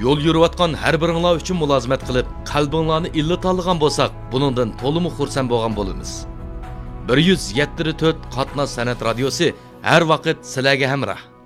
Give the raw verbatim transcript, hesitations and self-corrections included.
yo'l yurayotgan har biringlar uchun mulozimat qilib, qalbinglarni illat olgan bo'lsak, buningdan to'liq xursand bo'lgan bo'lamiz. bir yuz yetmish to'rt Qatnoz san'at radiosi har vaqt sizlarga hamroh.